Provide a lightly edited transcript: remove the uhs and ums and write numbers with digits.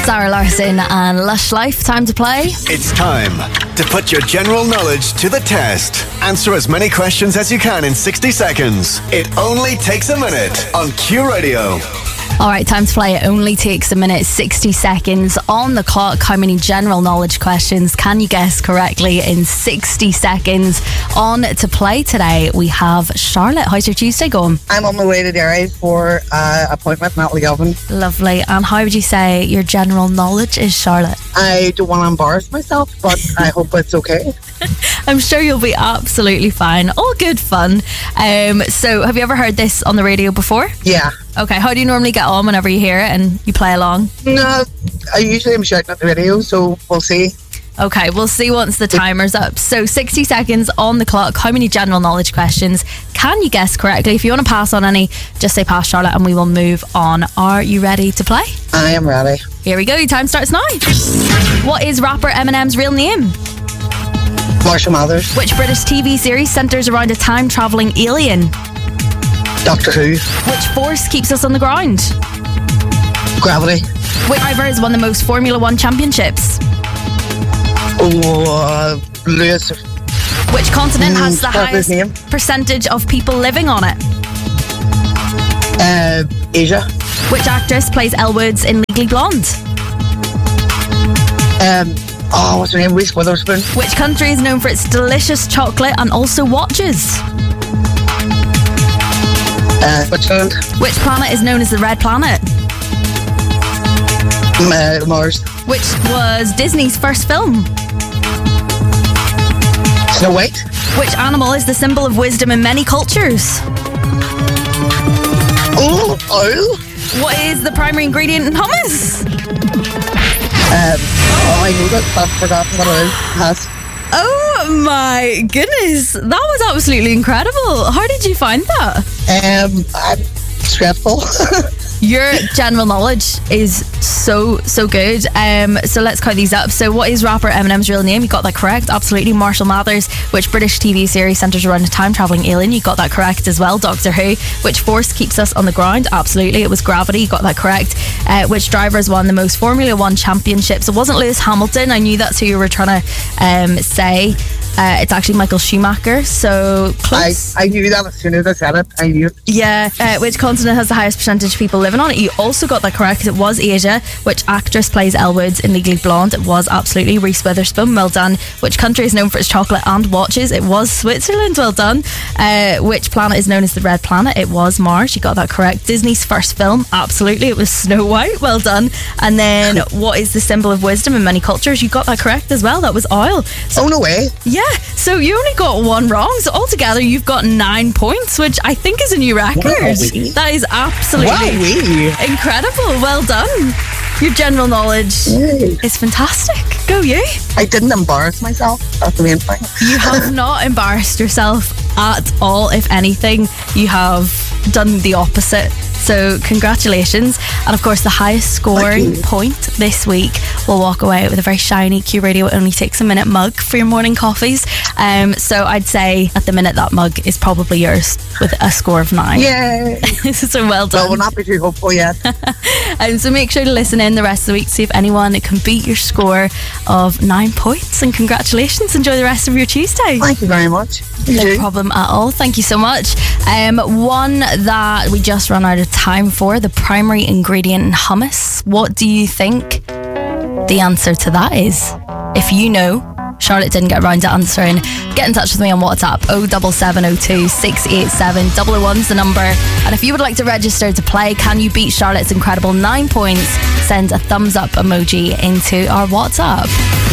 Zara Larsson and Lush Life. Time to play. It's time to put your general knowledge to the test. Answer as many questions as you can in 60 seconds. It only takes a minute on Q Radio. All right, time to play. It only takes a minute, 60 seconds on the clock. How many general knowledge questions can you guess correctly in 60 seconds? On to play today, we have Charlotte. How's your Tuesday going? I'm on my way to Derry for appointment, Natalie Galvin. Lovely. And how would you say your general knowledge is, Charlotte? I don't want to embarrass myself, but I hope it's okay. I'm sure you'll be absolutely fine. All good fun. So have you ever heard this on the radio before? Yeah. Okay, how do you normally get on whenever you hear it and you play along? No, I usually am shouting at the radio, so we'll see. Okay, we'll see once the timer's up. So 60 seconds on the clock. How many general knowledge questions can you guess correctly? If you want to pass on any, just say pass, Charlotte, and we will move on. Are you ready to play? I am ready. Here we go. Your time starts now. What is rapper Eminem's real name? Marshall Mathers. Which British TV series centres around a time-travelling alien? Doctor Who. Which force keeps us on the ground? Gravity. Which driver has won the most Formula 1 championships? Lewis. Which continent has the What's his name? highest percentage of people living on it? Asia. Which actress plays Elle Woods in Legally Blonde? What's her name? Reese Witherspoon. Which country is known for its delicious chocolate and also watches? Switzerland. Which planet is known as the Red Planet? Mars. Which was Disney's first film? Snow White. Which animal is the symbol of wisdom in many cultures? Oil. What is the primary ingredient in hummus? I know that. I've forgotten what it is. Has. Oh my goodness, that was absolutely incredible. How did you find that? I'm stressful. Your general knowledge is so good. So let's count these up. So what is rapper Eminem's real name? You got that correct. Absolutely. Marshall Mathers. Which British TV series centres around a time-travelling alien? You got that correct as well. Doctor Who. Which force keeps us on the ground? Absolutely. It was gravity. You got that correct. Which driver has won the most Formula 1 championships? It wasn't Lewis Hamilton. I knew that's who you were trying to say. It's actually Michael Schumacher. So close. I knew that as soon as I said it. I knew it. Yeah. Which continent has the highest percentage of people living on it? You also got that correct. It was Asia. Which actress plays Elle Woods in Legally Blonde? It was absolutely Reese Witherspoon. Well done. Which country is known for its chocolate and watches? It was Switzerland. Well done. Which planet is known as the Red Planet? It was Mars. You got that correct. Disney's first film? Absolutely. It was Snow White. Well done. And then what is the symbol of wisdom in many cultures? You got that correct as well. That was oil. So, oh, no way. Yeah. So you only got one wrong. So altogether you've got 9 points, which I think is a new record. Wow-wee. That is absolutely incredible. Well done. Your general knowledge is fantastic. Go you. I didn't embarrass myself. That's the main thing. You have not embarrassed yourself at all. If anything, you have done the opposite. So congratulations. And of course the highest scoring point this week will walk away with a very shiny Q Radio It Only Takes a Minute mug for your morning coffees. So I'd say at the minute that mug is probably yours with a score of 9. Yay. So well done. Well, we'll not be too hopeful yet. So make sure to listen in the rest of the week to see if anyone can beat your score of 9 points. And congratulations. Enjoy the rest of your Tuesday. Thank you very much. No problem at all. Thank you so much. One that we just ran out of time for, the primary ingredient in hummus. What do you think the answer to that is? If you know, Charlotte didn't get around to answering, get in touch with me on WhatsApp. 07702 687 001's the number. And if you would like to register to play Can You Beat Charlotte's incredible 9 points, send a thumbs up emoji into our WhatsApp.